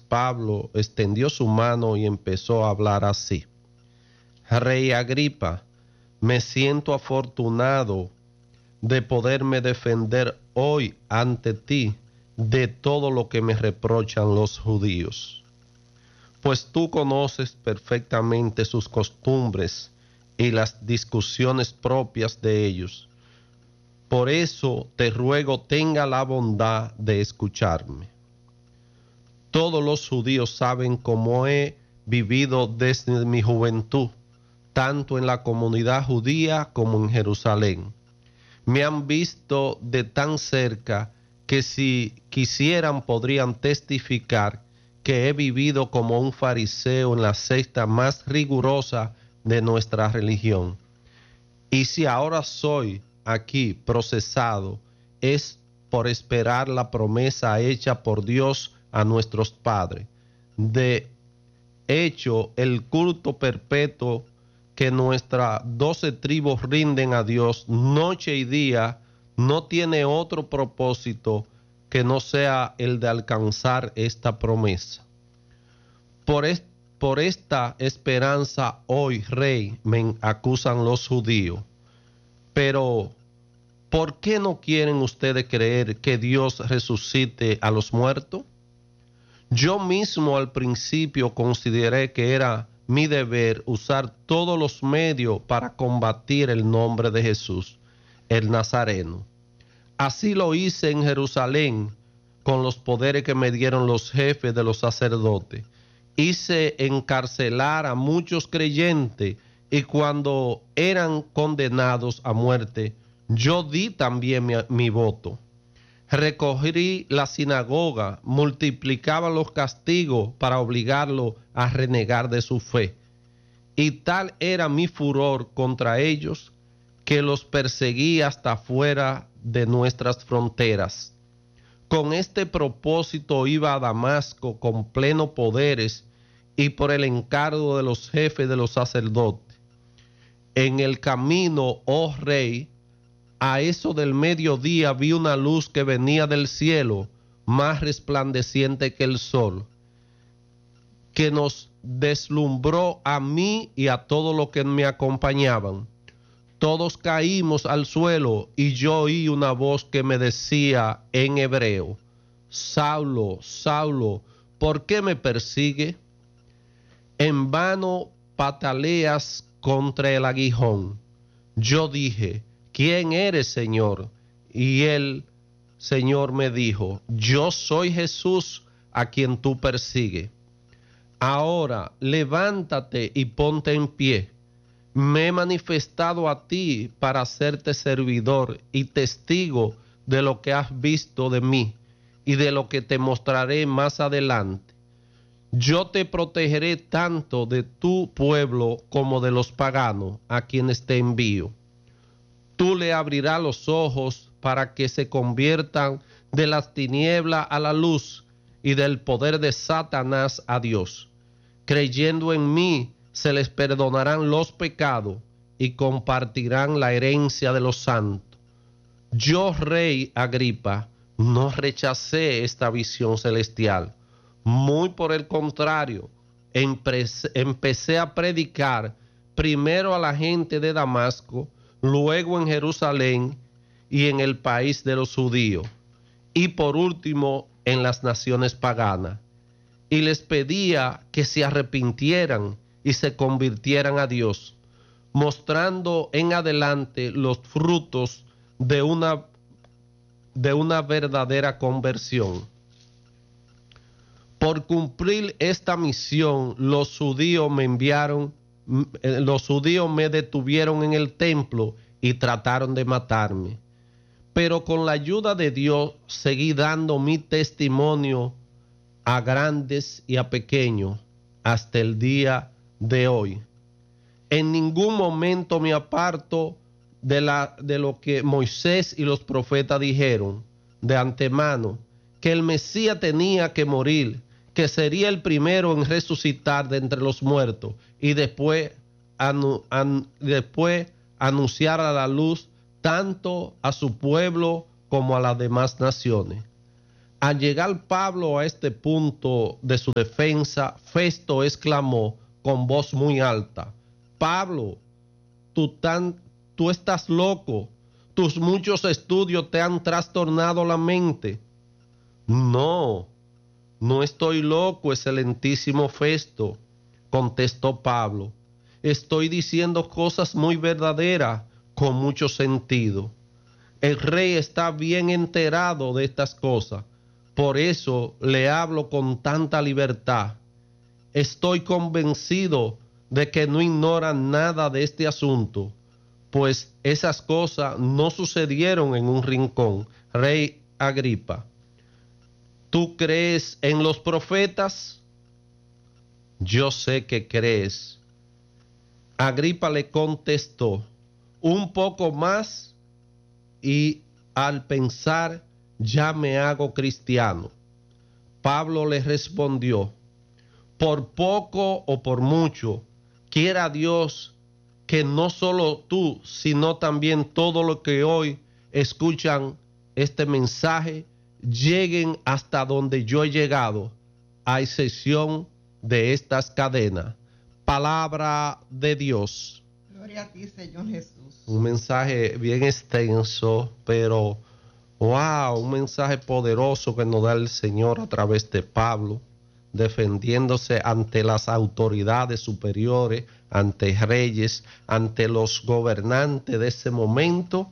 Pablo extendió su mano y empezó a hablar así: Rey Agripa, me siento afortunado de poderme defender hoy ante ti de todo lo que me reprochan los judíos, pues tú conoces perfectamente sus costumbres y las discusiones propias de ellos. Por eso te ruego tenga la bondad de escucharme. Todos los judíos saben cómo he vivido desde mi juventud, tanto en la comunidad judía como en Jerusalén. Me han visto de tan cerca que si quisieran podrían testificar que he vivido como un fariseo en la secta más rigurosa de nuestra religión. Y si ahora soy aquí procesado, es por esperar la promesa hecha por Dios a nuestros padres. De hecho, el culto perpetuo que nuestras 12 tribus rinden a Dios noche y día no tiene otro propósito que no sea el de alcanzar esta promesa. Por esta esperanza hoy, Rey, me acusan los judíos. Pero, ¿por qué no quieren ustedes creer que Dios resucite a los muertos? Yo mismo al principio consideré que era mi deber usar todos los medios para combatir el nombre de Jesús, el Nazareno. Así lo hice en Jerusalén con los poderes que me dieron los jefes de los sacerdotes. Hice encarcelar a muchos creyentes y cuando eran condenados a muerte, yo di también mi voto. Recogí la sinagoga, multiplicaba los castigos para obligarlo a renegar de su fe. Y tal era mi furor contra ellos que los perseguí hasta fuera de nuestras fronteras. Con este propósito iba a Damasco con pleno poderes y por el encargo de los jefes de los sacerdotes. En el camino, oh Rey, a eso del mediodía vi una luz que venía del cielo, más resplandeciente que el sol, que nos deslumbró a mí y a todos los que me acompañaban. Todos caímos al suelo y yo oí una voz que me decía en hebreo: Saulo, Saulo, ¿por qué me persigue? En vano pataleas contra el aguijón. Yo dije: ¿quién eres, Señor? Y el Señor me dijo: yo soy Jesús a quien tú persigues. Ahora levántate y ponte en pie. Me he manifestado a ti para hacerte servidor y testigo de lo que has visto de mí y de lo que te mostraré más adelante. Yo te protegeré tanto de tu pueblo como de los paganos a quienes te envío. Tú le abrirás los ojos para que se conviertan de las tinieblas a la luz y del poder de Satanás a Dios. Creyendo en mí, se les perdonarán los pecados y compartirán la herencia de los santos. Yo, Rey Agripa, no rechacé esta visión celestial. Muy por el contrario, empecé a predicar primero a la gente de Damasco, luego en Jerusalén y en el país de los judíos, y por último en las naciones paganas. Y les pedía que se arrepintieran y se convirtieran a Dios, mostrando en adelante los frutos de una verdadera conversión. Por cumplir esta misión, los judíos me detuvieron en el templo y trataron de matarme. Pero con la ayuda de Dios seguí dando mi testimonio a grandes y a pequeños hasta el día de hoy. En ningún momento me aparto de lo que Moisés y los profetas dijeron de antemano, que el Mesías tenía que morir, que sería el primero en resucitar de entre los muertos y después anunciar a la luz tanto a su pueblo como a las demás naciones. Al llegar Pablo a este punto de su defensa, Festo exclamó con voz muy alta: Pablo, tú estás loco. Tus muchos estudios te han trastornado la mente. No, no estoy loco, excelentísimo Festo, contestó Pablo. Estoy diciendo cosas muy verdaderas, con mucho sentido. El rey está bien enterado de estas cosas. Por eso le hablo con tanta libertad. Estoy convencido de que no ignoran nada de este asunto, pues esas cosas no sucedieron en un rincón. Rey Agripa, ¿tú crees en los profetas? Yo sé que crees. Agripa le contestó: un poco más y al pensar ya me hago cristiano. Pablo le respondió: por poco o por mucho, quiera Dios que no solo tú, sino también todos los que hoy escuchan este mensaje lleguen hasta donde yo he llegado, a excepción de estas cadenas. Palabra de Dios. Gloria a ti, Señor Jesús. Un mensaje bien extenso, pero wow, un mensaje poderoso que nos da el Señor a través de Pablo, defendiéndose ante las autoridades superiores, ante reyes, ante los gobernantes de ese momento.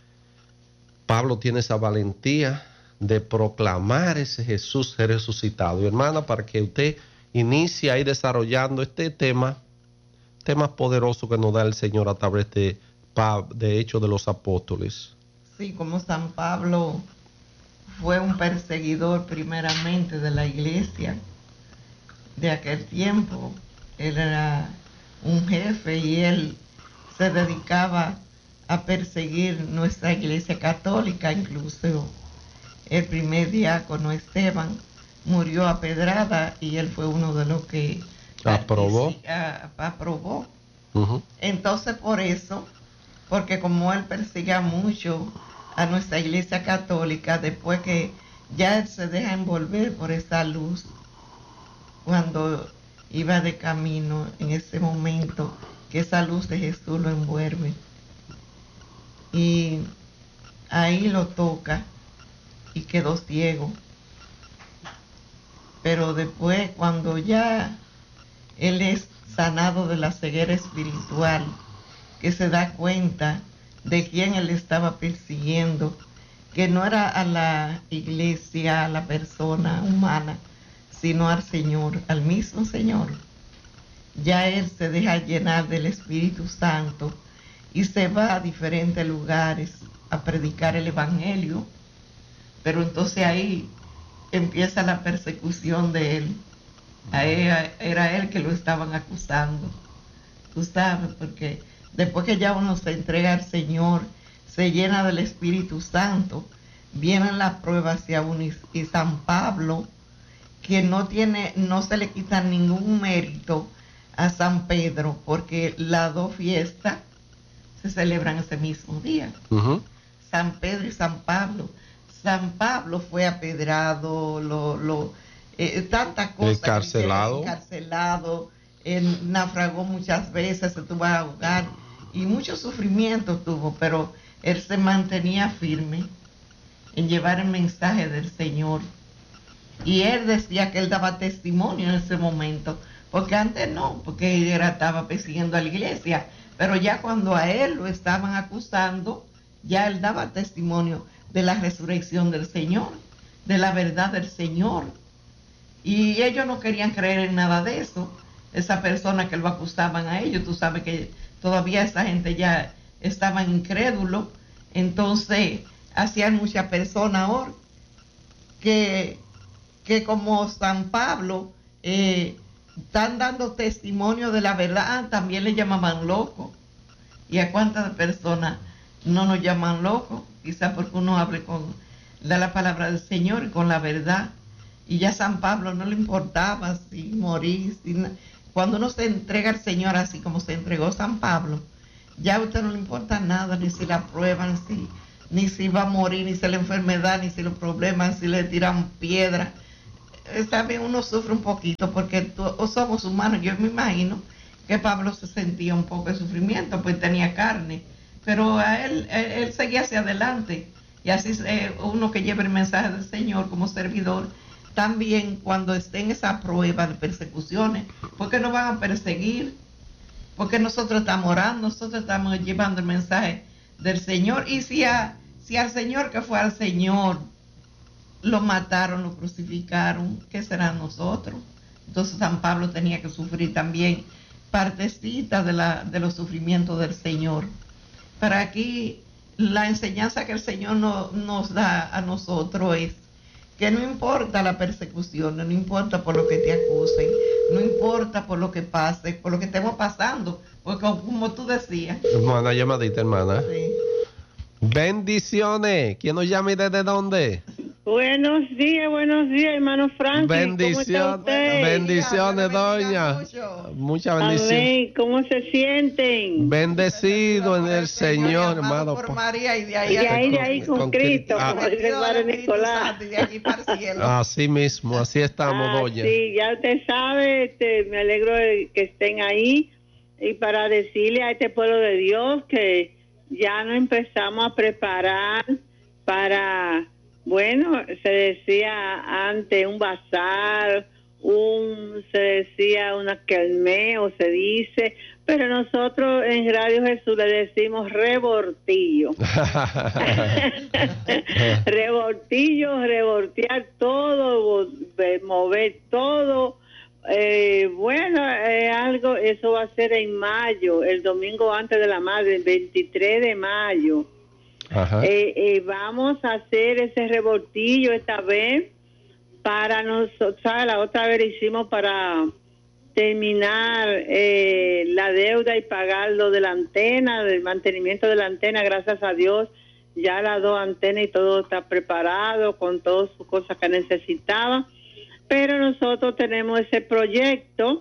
Pablo tiene esa valentía de proclamar ese Jesús resucitado. Y hermana, para que usted inicie ahí desarrollando este tema poderoso que nos da el Señor a través de Hechos de los Apóstoles. Sí, como San Pablo fue un perseguidor primeramente de la iglesia de aquel tiempo. Él era un jefe y él se dedicaba a perseguir nuestra iglesia católica. Incluso el primer diácono Esteban murió apedrada y él fue uno de los que aprobó. Entonces por eso, porque como él persigue mucho a nuestra iglesia católica, después que ya él se deja envolver por esa luz, cuando iba de camino, en ese momento que esa luz de Jesús lo envuelve y ahí lo toca y quedó ciego. Pero después, cuando ya él es sanado de la ceguera espiritual, que se da cuenta de quién él estaba persiguiendo, que no era a la iglesia, a la persona humana, sino al Señor, al mismo Señor. Ya él se deja llenar del Espíritu Santo y se va a diferentes lugares a predicar el Evangelio. Pero entonces ahí empieza la persecución de él. Era él que lo estaban acusando. Tú sabes, porque después que ya uno se entrega al Señor, se llena del Espíritu Santo, vienen las pruebas hacia uno y San Pablo, que no se le quita ningún mérito a San Pedro, porque las dos fiestas se celebran ese mismo día. San Pedro y San Pablo. San Pablo fue apedrado, tantas cosas. Encarcelado, naufragó muchas veces, se tuvo a ahogar y mucho sufrimiento tuvo, pero él se mantenía firme en llevar el mensaje del Señor. Y él decía que él daba testimonio en ese momento, porque antes no, porque él estaba persiguiendo a la iglesia, pero ya cuando a él lo estaban acusando, ya él daba testimonio de la resurrección del Señor, de la verdad del Señor. Y ellos no querían creer en nada de eso. Esa persona que lo acusaban a ellos, tú sabes que todavía esa gente ya estaban incrédulos. Entonces hacían muchas personas ahora que como San Pablo están dando testimonio de la verdad, también le llamaban loco. ¿Y a cuántas personas no nos llaman locos? Quizás porque uno hable de la palabra del Señor y con la verdad. Y ya San Pablo no le importaba si morir, cuando uno se entrega al Señor así como se entregó San Pablo, ya a usted no le importa nada, ni si la prueban, ni si va a morir, ni si la enfermedad, ni si los problemas, si le tiran piedra. También uno sufre un poquito porque somos humanos. Yo me imagino que Pablo se sentía un poco de sufrimiento, pues tenía carne, pero a él seguía hacia adelante. Y así uno que lleva el mensaje del Señor como servidor, también cuando esté en esa prueba de persecuciones, porque nos van a perseguir, porque nosotros estamos orando, nosotros estamos llevando el mensaje del Señor. Y si al Señor que fue al Señor lo mataron, lo crucificaron, ¿qué será nosotros? Entonces San Pablo tenía que sufrir también partecita de los sufrimientos del Señor. Para aquí la enseñanza que el Señor nos da a nosotros es que no importa la persecución, no importa por lo que te acusen, no importa por lo que pase, por lo que estemos pasando, porque como tú decías. Hermana, llamadita, hermana. Sí. Bendiciones. ¿Quién nos llama y desde dónde? Buenos días, hermano Franklin. Bendiciones, doña. Muchas bendiciones. Amén. ¿Cómo se sienten? Bendecido en el Señor, hermano. Por María y de ahí con Cristo, como dice el padre Nicolás. De allí para el cielo. Así mismo, así estamos, doña. Sí, ya usted sabe, me alegro de que estén ahí y para decirle a este pueblo de Dios que ya nos empezamos a preparar para... Bueno, se decía antes un bazar, se decía una kermés, o se dice, pero nosotros en Radio Jesús le decimos revoltillo. Revoltear todo, mover todo. Algo, eso va a ser en mayo, el domingo antes de la madre, el 23 de mayo. Ajá. Vamos a hacer ese revoltillo esta vez para nosotros. La otra vez lo hicimos para terminar la deuda y pagar lo de la antena, del mantenimiento de la antena. Gracias a Dios ya las 2 antenas y todo está preparado con todas sus cosas que necesitaba, pero nosotros tenemos ese proyecto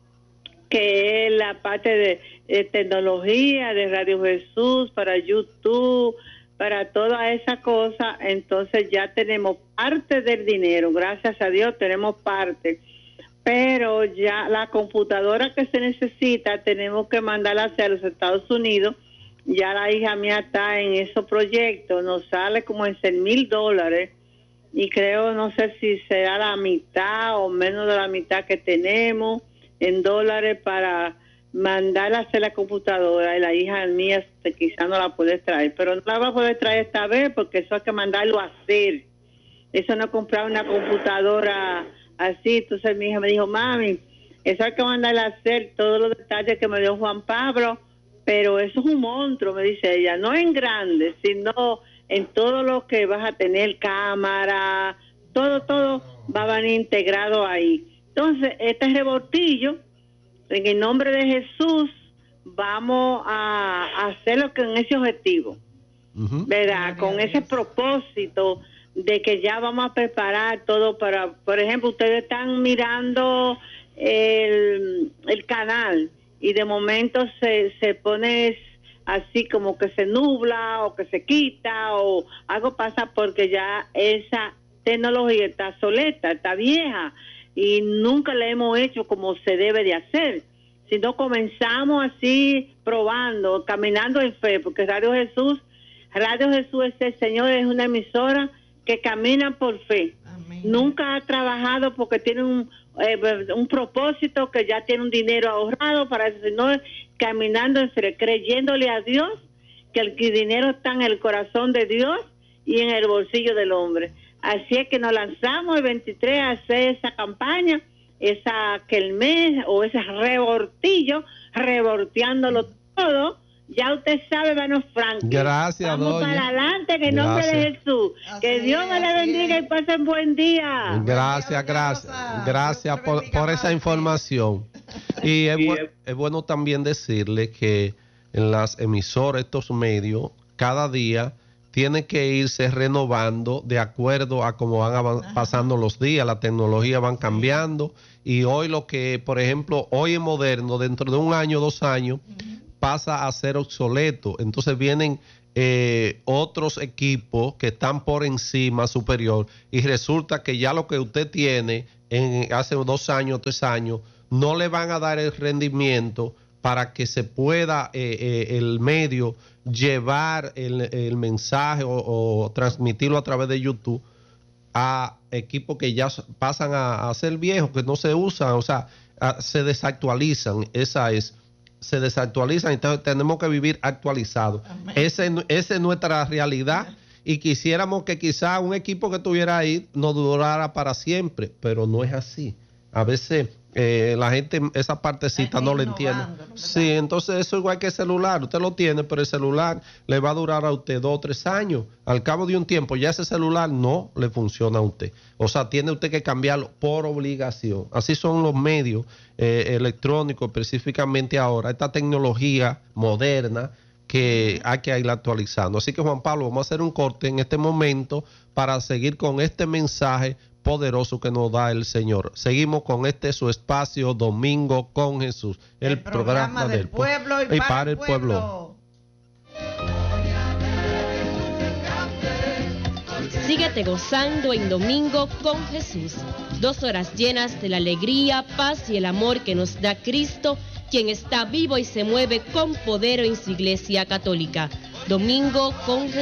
que es la parte de tecnología de Radio Jesús, para YouTube, para toda esa cosa. Entonces ya tenemos parte del dinero, gracias a Dios tenemos parte, pero ya la computadora que se necesita tenemos que mandarla hacia los Estados Unidos. Ya la hija mía está en esos proyectos, nos sale como en $100,000 y creo, no sé si será la mitad o menos de la mitad que tenemos en dólares para mandarla a hacer la computadora. Y la hija mía quizá no la puede traer, pero no la va a poder traer esta vez porque eso hay que mandarlo a hacer. Eso no comprar una computadora así. Entonces mi hija me dijo, mami, eso hay que mandarla a hacer, todos los detalles que me dio Juan Pablo, pero eso es un monstruo, me dice ella, no en grande, sino en todo lo que vas a tener, cámara, todo va a venir integrado ahí. Entonces, este revoltillo, en el nombre de Jesús, vamos a hacerlo con ese objetivo, ¿verdad? Con ese propósito de que ya vamos a preparar todo para, por ejemplo, ustedes están mirando el canal y de momento se pone así como que se nubla o que se quita o algo pasa porque ya esa tecnología está obsoleta, está vieja y nunca la hemos hecho como se debe de hacer. Si no comenzamos así probando, caminando en fe, porque Radio Jesús es el Señor, es una emisora que camina por fe. Amén. Nunca ha trabajado porque tiene un propósito, que ya tiene un dinero ahorrado para eso, sino caminando en fe, creyéndole a Dios que el dinero está en el corazón de Dios y en el bolsillo del hombre. Así es que nos lanzamos el 23 a hacer esa campaña, esa kermés o ese revoltillo, revolteándolo todo. Ya usted sabe, hermano Frank. Gracias, vamos doña. para adelante, en el nombre de Jesús. Así que Dios me le bendiga y pasen buen día. Gracias por esa información. Y es bueno también decirle que en las emisoras, estos medios, cada día tiene que irse renovando de acuerdo a cómo van pasando los días, la tecnología van cambiando y hoy lo que, por ejemplo, hoy es moderno, dentro de 1 año, 2 años, pasa a ser obsoleto. Entonces vienen otros equipos que están por encima, superior, y resulta que ya lo que usted tiene hace 2 años, 3 años, no le van a dar el rendimiento para que se pueda el medio llevar el mensaje o transmitirlo a través de YouTube a equipos que ya pasan a ser viejos, que no se usan, o sea, se desactualizan. Se desactualizan, entonces tenemos que vivir actualizados. Esa es nuestra realidad, y quisiéramos que quizá un equipo que estuviera ahí no durara para siempre, pero no es así. A veces la gente esa partecita no la entiende. Sí, entonces eso es igual que el celular. Usted lo tiene, pero el celular le va a durar a usted 2 o 3 años. Al cabo de un tiempo ya ese celular no le funciona a usted. O sea, tiene usted que cambiarlo por obligación. Así son los medios electrónicos, específicamente ahora. Esta tecnología moderna que hay que irla actualizando. Así que, Juan Pablo, vamos a hacer un corte en este momento para seguir con este mensaje poderoso que nos da el Señor. Seguimos con su espacio Domingo con Jesús, el programa del pueblo y para el pueblo. Síguete gozando en Domingo con Jesús. 2 horas llenas de la alegría, paz y el amor que nos da Cristo, quien está vivo y se mueve con poder en su Iglesia Católica. Domingo con Jesús.